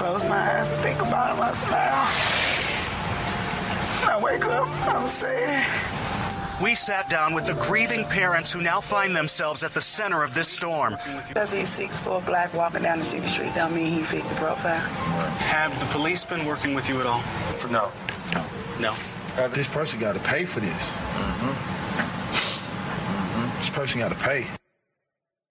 close my eyes and think about him, I smile. I wake up, I'm sad. We sat down with the grieving parents who now find themselves at the center of this storm. Because he's 6'4" black walking down the city street don't mean he fit the profile. Have the police been working with you at all? No. This person got to pay for this. This person got to pay.